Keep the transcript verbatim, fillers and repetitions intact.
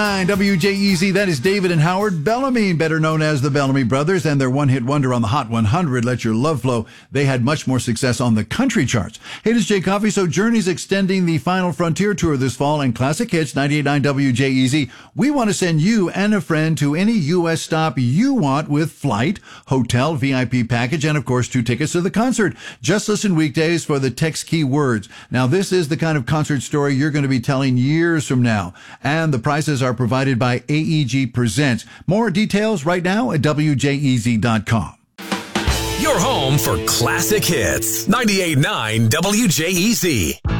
W J E Z, that is David and Howard Bellamy, better known as the Bellamy Brothers, and their one-hit wonder on the Hot one hundred, Let Your Love Flow. They had much more success on the country charts. Hey, this is Jay Coffey. So Journey's extending the Final Frontier Tour this fall, and Classic Hits, ninety-eight point nine W J E Z. We want to send you and a friend to any U S stop you want with flight, hotel, V I P package, and of course, two tickets to the concert. Just listen weekdays for the text key words. Now, this is the kind of concert story you're going to be telling years from now, and the prices are provided by A E G Presents. More details right now at W J E Z dot com. Your home for classic hits. ninety-eight point nine W J E Z.